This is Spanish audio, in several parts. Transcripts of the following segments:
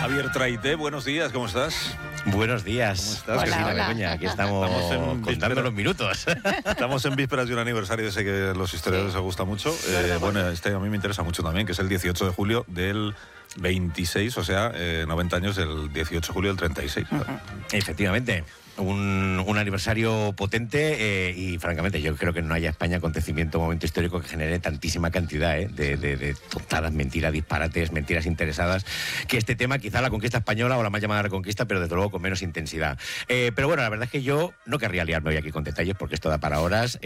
Javier Traité, buenos días, ¿cómo estás? Buenos días. ¿Cómo estás? Hola, Begoña, aquí estamos contando los minutos. Estamos en vísperas de un aniversario, sé que a los historiadores les gusta mucho. Bueno, a mí me interesa mucho también, que es el 18 de julio del 26, o sea, 90 años del 18 de julio del 36. Efectivamente. Un aniversario potente y francamente yo creo que no haya España acontecimiento, momento histórico que genere tantísima cantidad de tontadas, mentiras, disparates, mentiras interesadas, que este tema, quizá la conquista española o la más llamada reconquista, pero desde luego con menos intensidad. Pero bueno, la verdad es que yo no querría liarme hoy aquí con detalles porque esto da para horas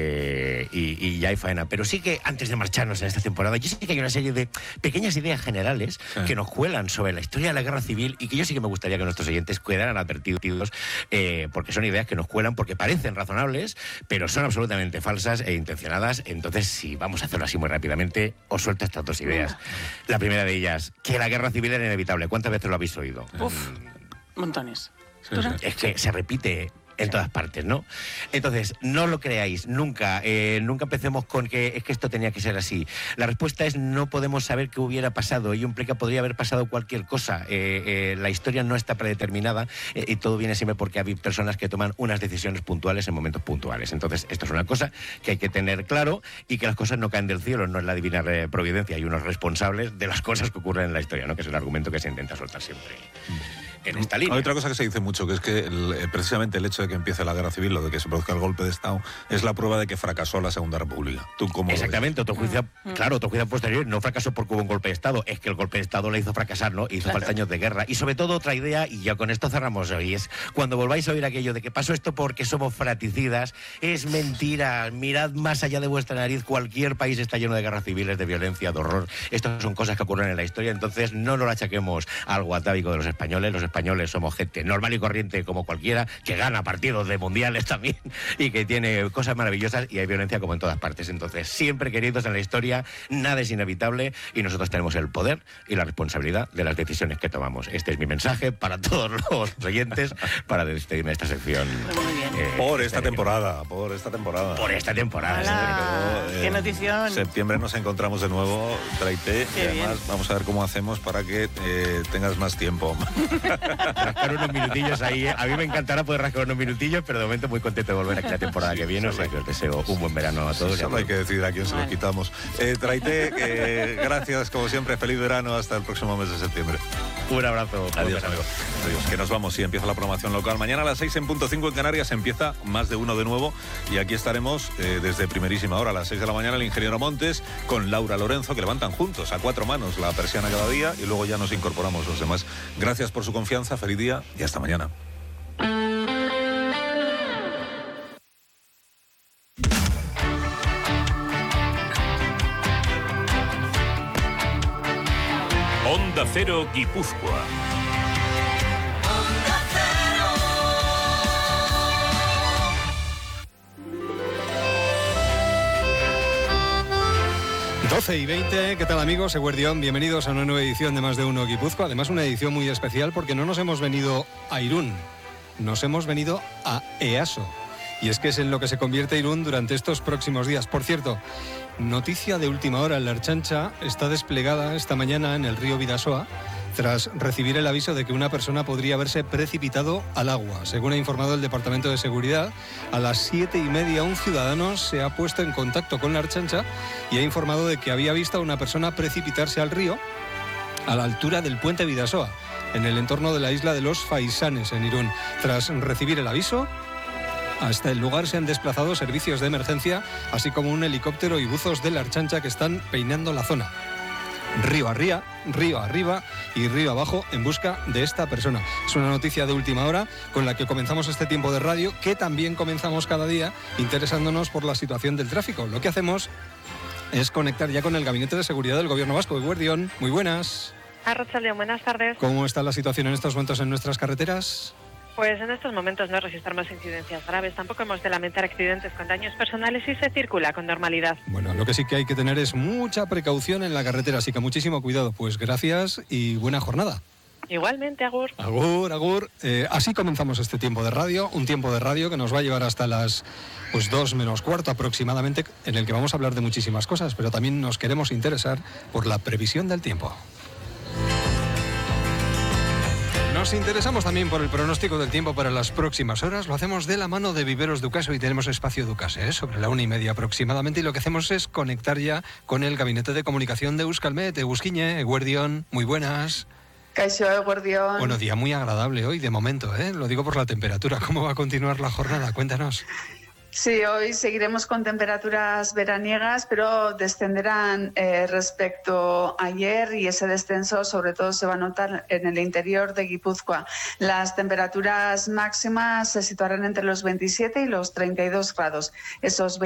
y ya hay faena. Pero sí que antes de marcharnos en esta temporada, yo sí que hay una serie de pequeñas ideas generales que nos cuelan sobre la historia de la Guerra Civil y que yo sí que me gustaría que nuestros oyentes quedaran advertidos, porque son ideas que nos cuelan, porque parecen razonables, pero son absolutamente falsas e intencionadas. Entonces, si vamos a hacerlo así muy rápidamente, os suelto estas dos ideas. La primera de ellas, que la guerra civil era inevitable. ¿Cuántas veces lo habéis oído? Montones. Sí, sí. Es que se repite en todas partes, ¿no? Entonces, no lo creáis, nunca empecemos con que es que esto tenía que ser así. La respuesta es no podemos saber qué hubiera pasado. Ello implica podría haber pasado cualquier cosa. La historia no está predeterminada y todo viene siempre porque hay personas que toman unas decisiones puntuales en momentos puntuales. Entonces, esto es una cosa que hay que tener claro y que las cosas no caen del cielo, no es la divina providencia. Hay unos responsables de las cosas que ocurren en la historia, ¿no? Que es el argumento que se intenta soltar siempre en esta línea. Hay otra cosa que se dice mucho, que es que precisamente el hecho de que empiece la guerra civil o de que se produzca el golpe de Estado es la prueba de que fracasó la Segunda República. ¿Tú cómo Exactamente, otro juicio posterior no fracasó porque hubo un golpe de Estado, es que el golpe de Estado le hizo fracasar, ¿no? Hizo falta años de guerra. Y sobre todo otra idea, y ya con esto cerramos hoy, es cuando volváis a oír aquello de que pasó esto porque somos fraticidas, es mentira. Mirad más allá de vuestra nariz, cualquier país está lleno de guerras civiles, de violencia, de horror. Estas son cosas que ocurren en la historia, entonces no nos lo achaquemos a algo atávico de los españoles. Los españoles somos gente normal y corriente como cualquiera, que gana partidos de mundiales también y que tiene cosas maravillosas, y hay violencia como en todas partes. Entonces, siempre, queridos, en la historia nada es inevitable y nosotros tenemos el poder y la responsabilidad de las decisiones que tomamos. Este es mi mensaje para todos los oyentes para despedirme de esta sección. Por esta temporada. Por esta temporada. ¡Qué notición! En septiembre nos encontramos de nuevo, Traité, y además bien. vamos a ver cómo hacemos para que tengas más tiempo. Rascar unos minutillos ahí. A mí me encantará poder rascar unos minutillos, pero de momento muy contento de volver aquí la temporada que viene. O sea que os deseo un buen verano a todos. Solo hay que decidir a quién se lo quitamos. Traité, gracias como siempre, feliz verano, hasta el próximo mes de septiembre. Un abrazo. Adiós, amigos. Adiós, que nos vamos. Sí, empieza la programación local. Mañana a las 6:05 en Canarias empieza Más de Uno de nuevo y aquí estaremos desde primerísima hora a las 6 de la mañana el ingeniero Montes con Laura Lorenzo, que levantan juntos a 4 manos la persiana cada día y luego ya nos incorporamos los demás. Gracias por su confianza, feliz día y hasta mañana. Onda Cero Guipúzcoa. 12:20, ¿qué tal amigos? Eguerdión, bienvenidos a una nueva edición de Más de Uno Guipúzcoa. Además una edición muy especial porque no nos hemos venido a Irún, nos hemos venido a Easo. Y es que es en lo que se convierte Irún durante estos próximos días. Por cierto, noticia de última hora, la Ertzaintza está desplegada esta mañana en el río Bidasoa tras recibir el aviso de que una persona podría haberse precipitado al agua. Según ha informado el Departamento de Seguridad, a las 7:30 un ciudadano se ha puesto en contacto con la Ertzaintza y ha informado de que había visto a una persona precipitarse al río a la altura del puente Bidasoa, en el entorno de la isla de los Faisanes, en Irún. Tras recibir el aviso, hasta el lugar se han desplazado servicios de emergencia, así como un helicóptero y buzos de la Ertzaintza que están peinando la zona. Río arriba y río abajo en busca de esta persona. Es una noticia de última hora con la que comenzamos este tiempo de radio, que también comenzamos cada día interesándonos por la situación del tráfico. Lo que hacemos es conectar ya con el Gabinete de Seguridad del Gobierno Vasco. Eguerdión, muy buenas. Arratsaldeon, buenas tardes. ¿Cómo está la situación en estos momentos en nuestras carreteras? Pues en estos momentos no registramos incidencias graves, tampoco hemos de lamentar accidentes con daños personales y se circula con normalidad. Bueno, lo que sí que hay que tener es mucha precaución en la carretera, así que muchísimo cuidado. Pues gracias y buena jornada. Igualmente, agur. Agur. Así comenzamos este tiempo de radio, un tiempo de radio que nos va a llevar hasta las 2 menos cuarto aproximadamente, en el que vamos a hablar de muchísimas cosas, pero también nos queremos interesar por la previsión del tiempo. Nos interesamos también por el pronóstico del tiempo para las próximas horas. Lo hacemos de la mano de Viveros Ducase y tenemos espacio Ducase, sobre la 1:30 aproximadamente. Y lo que hacemos es conectar ya con el gabinete de comunicación de Euskalmet. Eguskiñe, Eguerdión, muy buenas. Kaixo, Eguerdión. Bueno, día muy agradable hoy, de momento, ¿eh? Lo digo por la temperatura. ¿Cómo va a continuar la jornada? Cuéntanos. Sí, hoy seguiremos con temperaturas veraniegas, pero descenderán respecto a ayer, y ese descenso sobre todo se va a notar en el interior de Guipúzcoa. Las temperaturas máximas se situarán entre los 27 y los 32 grados. Esos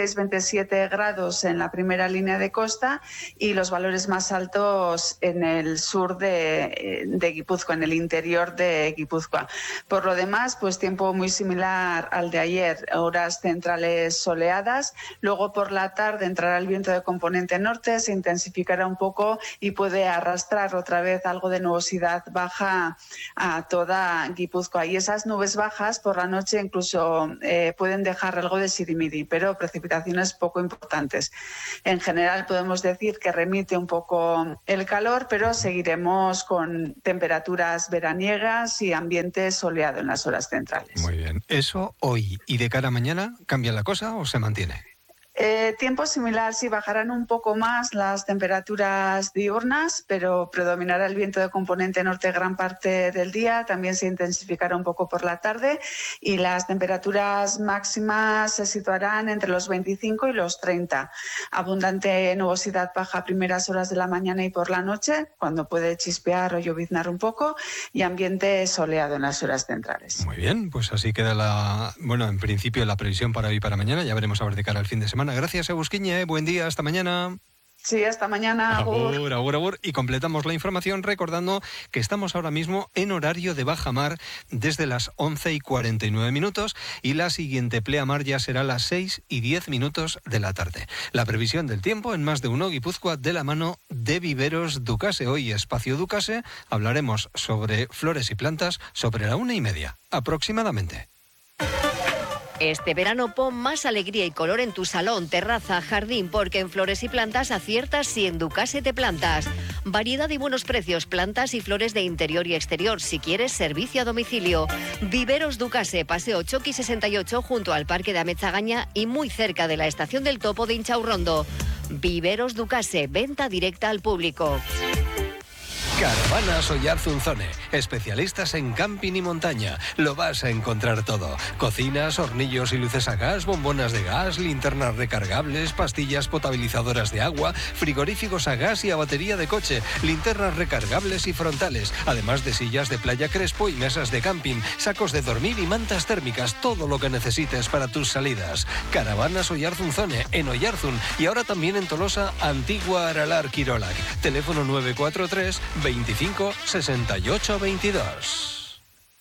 26-27 grados en la primera línea de costa y los valores más altos en el sur de Guipúzcoa, en el interior de Guipúzcoa. Por lo demás, pues tiempo muy similar al de ayer, horas centrales soleadas. Luego por la tarde entrará el viento de componente norte, se intensificará un poco y puede arrastrar otra vez algo de nubosidad baja a toda Guipúzcoa. Y esas nubes bajas por la noche incluso pueden dejar algo de sirimiri, pero precipitaciones poco importantes. En general podemos decir que remite un poco el calor, pero seguiremos con temperaturas veraniegas y ambiente soleado en las horas centrales. Muy bien. Eso hoy. ¿Y de cara a mañana cambia la cosa o se mantiene? Tiempo similar, sí, bajarán un poco más las temperaturas diurnas, pero predominará el viento de componente norte gran parte del día, también se intensificará un poco por la tarde y las temperaturas máximas se situarán entre los 25 y los 30. Abundante nubosidad baja a primeras horas de la mañana y por la noche, cuando puede chispear o lloviznar un poco, y ambiente soleado en las horas centrales. Muy bien, pues así queda en principio la previsión para hoy y para mañana. Ya veremos a ver de cara al fin de semana. Gracias, Eguskiñe. Buen día, hasta mañana. Sí, hasta mañana. Agur. Y completamos la información recordando que estamos ahora mismo en horario de bajamar desde las 11:49 y la siguiente pleamar ya será las 6:10 de la tarde. La previsión del tiempo en Más de Uno Guipúzcoa de la mano de Viveros Ducase. Hoy Espacio Ducase hablaremos sobre flores y plantas sobre la 1:30 aproximadamente. Este verano pon más alegría y color en tu salón, terraza, jardín, porque en Flores y Plantas aciertas si en Ducase te plantas. Variedad y buenos precios, plantas y flores de interior y exterior, si quieres servicio a domicilio. Viveros Ducase, Paseo Choqui 68 junto al Parque de Ametzagaña y muy cerca de la Estación del Topo de Inchaurrondo. Viveros Ducase, venta directa al público. Caravanas Oyarzunzone, especialistas en camping y montaña. Lo vas a encontrar todo. Cocinas, hornillos y luces a gas, bombonas de gas, linternas recargables, pastillas potabilizadoras de agua, frigoríficos a gas y a batería de coche, linternas recargables y frontales, además de sillas de playa Crespo y mesas de camping, sacos de dormir y mantas térmicas, todo lo que necesites para tus salidas. Caravanas Oyarzunzone, en Oyarzun y ahora también en Tolosa, Antigua Aralar Quirolac. Teléfono 943 25 68 22.